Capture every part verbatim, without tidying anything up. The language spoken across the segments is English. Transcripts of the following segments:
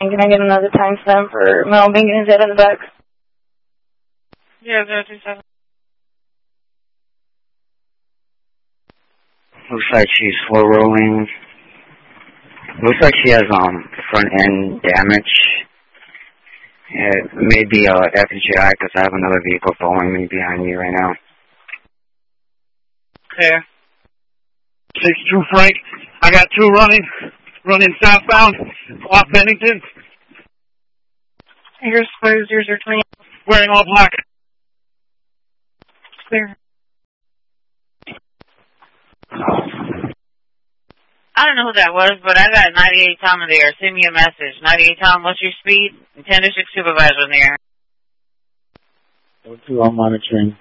And can I get another timestamp for Mel banging his head in the back? Yeah, zero two seven. Looks like she's slow rolling. Looks like she has um front end damage. It may be a F G I because I have another vehicle following me behind me right now. Clear. six two Frank. I got two running, running southbound off Bennington. Here's square zero zero twenty. Wearing all black. Clear. I don't know who that was, but I got ninety-eight Tom in there. Send me a message. ninety-eight Tom, what's your speed? ten to six supervisor in there. Go to, I'm monitoring.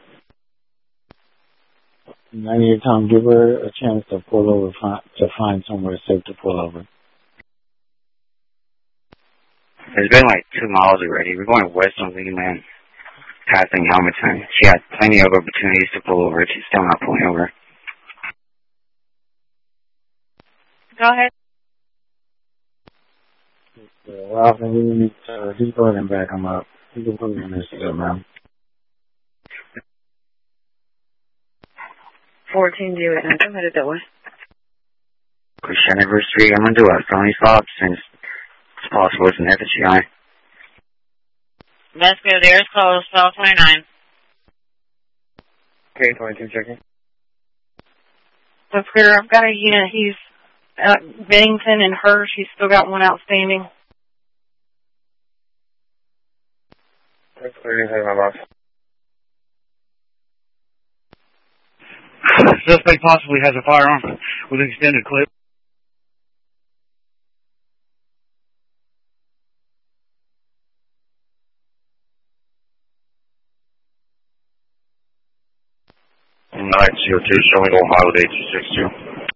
ninety-eight Tom, give her a chance to pull over, to find somewhere safe to pull over. It's been like two miles already. We're going west on Leland, passing Helmerton. She had plenty of opportunities to pull over. She's still not pulling over. Go ahead. Well, we need to, he's going and back him up. He can put him in this shit, man. fourteen G right now. I'm headed that way. Christian Anniversary, I'm going to do a felony stop since it's possible it's an F G I. Let's go. There's close. twelve twenty-nine. Okay, twenty-two checking. That's clear. I've got a unit. He's at Bennington and Hirsch. He's still got one outstanding. That's clear. You have my box. Suspect possibly has a firearm with an extended clip. nine zero two, showing Ohio eight two six two.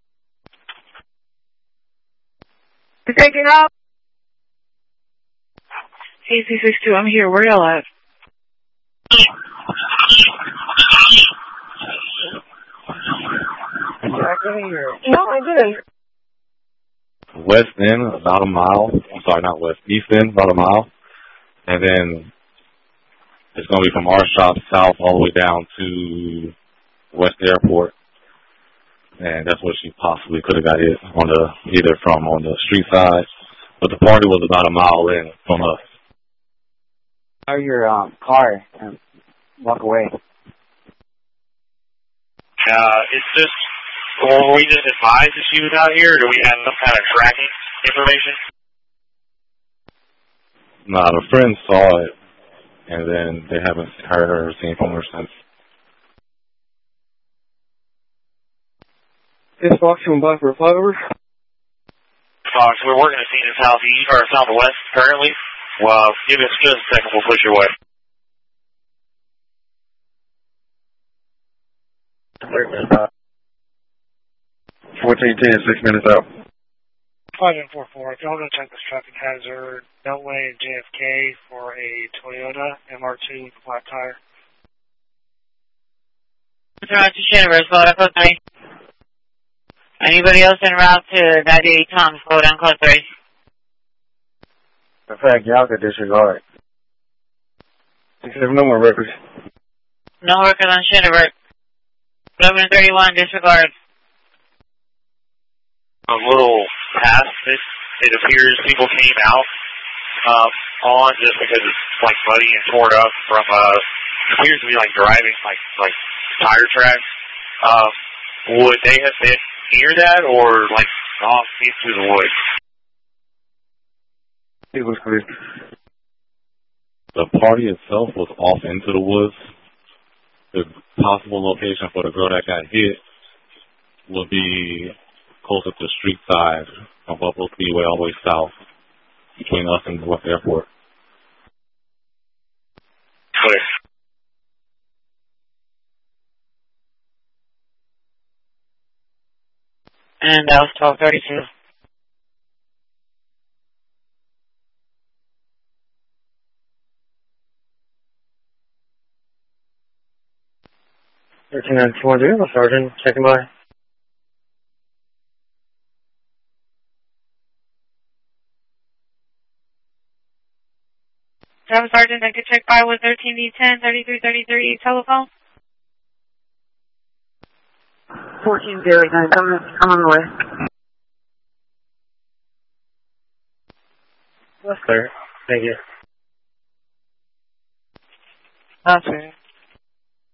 Taking up. eight two six two, I'm here. Where y'all at? No, I didn't. West End, about a mile. I'm sorry, not west. East End, about a mile. And then it's going to be from our shop south all the way down to West Airport. And that's what she possibly could have got hit on the, either from on the street side. But the party was about a mile in from us. Or your um, car and walk away. Uh, it's just, were we just advised that she was out here, or do we have some kind of tracking information? Nah, the friends saw it, and then they haven't heard her or seen from her since. This Fox from Black for a flyover. Fox, we're working a scene in southeast or southwest currently. Well, give us just a second, we'll push your way. fourteen ten, six minutes out. five and four four, if y'all going to check this traffic hazard, Beltway and J F K for a Toyota M R two with a flat tire. Route to Shinnever, slow down, code three. Anybody else en route to ninety-eight Tom, slow down, code three. In fact, y'all could disregard. There's no more records. No records on Shinnever. eleven thirty-one, disregard. A little past it, it appears people came out um, on just because it's like muddy and torn up from, uh, it appears to be like driving like like tire tracks. Um, would they have been near that or like off into the woods? It was clear. The party itself was off into the woods. The possible location for the girl that got hit would be closer to the street side of Buffalo Speedway all the way south between us and the West Airport. Clear. And that was twelve thirty-two. thirteen nine four zero, Sergeant, checking by. Staff Sergeant, I could check by with thirteen D ten, thirty-three thirty-three telephone. fourteen zero nine, come, come on the way. That's clear. Thank you. That's it.